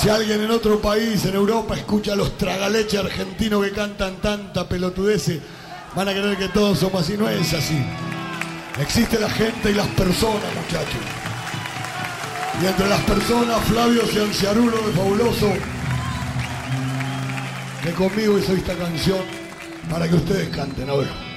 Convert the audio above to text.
Si alguien en otro país, en Europa, escucha a los tragaleches argentinos que cantan tanta pelotudez, van a creer que todos somos así. No es así. Existe la gente y las personas, muchachos. Y entre las personas, Flavio Cianciarulo de Fabuloso, que conmigo hizo esta canción para que ustedes canten. A ver.